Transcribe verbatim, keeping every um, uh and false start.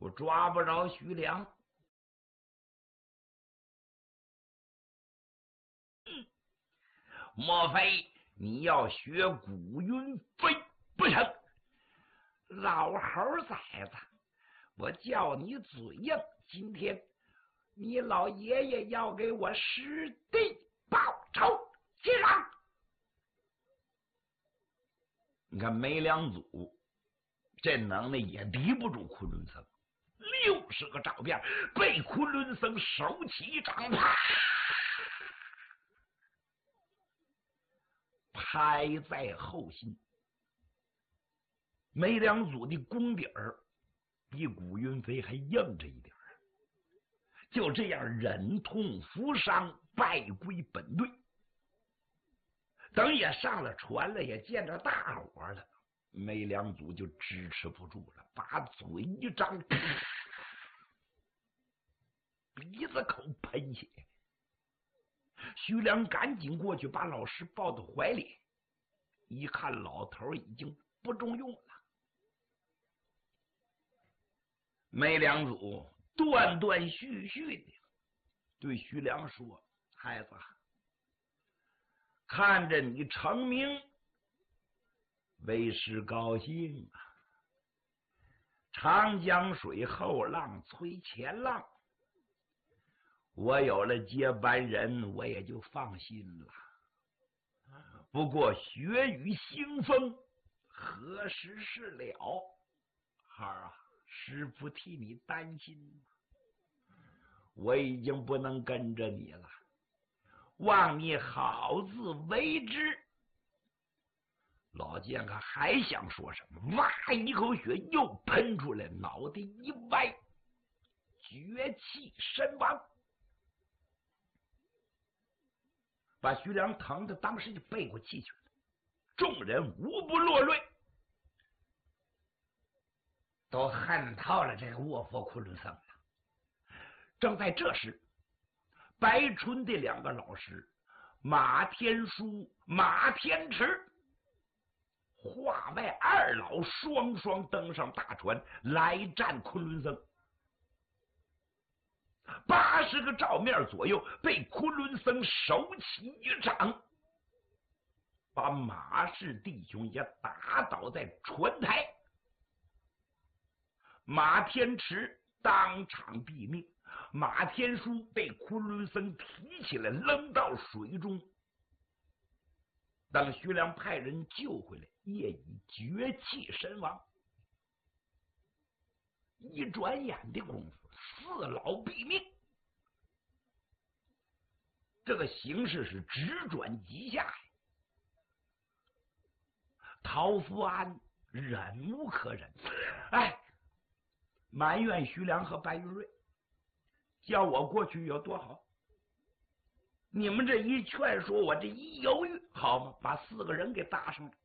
我抓不着徐良。嗯，莫非你要学古云飞不成？老猴崽子，我叫你嘴硬，今天你老爷爷要给我师弟报仇，接上！你看梅良祖这能耐也敌不住昆仑僧，六十个照片被昆仑僧手起一掌，啪，拍在后心。梅良祖的功底儿比古云飞还硬着一点，就这样忍痛负伤，败归本队。等也上了船了，也见着大伙了，梅良祖就支持不住了，把嘴一张，鼻子口喷血。徐良赶紧过去把老师抱到怀里，一看老头已经不中用了。梅良祖断断续续的对徐良说：“孩子，看着你成名，为师高兴啊！长江水后浪催前浪，我有了接班人，我也就放心了。不过血雨腥风，何时是了？孩儿啊，师父替你担心，我已经不能跟着你了，望你好自为之。”老剑客还想说什么，哇，一口血又喷出来，脑袋一歪，绝气身亡，把徐良疼的当时就背过气去了。众人无不落泪，都恨透了这个卧佛昆仑僧了。正在这时，白春的两个老师马天书、马天池话外二老双双登上大船来战昆仑僧。八十个照面左右被昆仑僧手起一掌，把马氏弟兄也打倒在船台。马天池当场毙命，马天书被昆仑僧提起来扔到水中。当徐良派人救回来，也已绝气身亡。一转眼的功夫，四老毙命。这个形势是直转急下呀！陶福安忍无可忍，哎，埋怨徐良和白云瑞，叫我过去有多好。你们这一劝说，我这一犹豫，好嘛，把四个人给搭上了。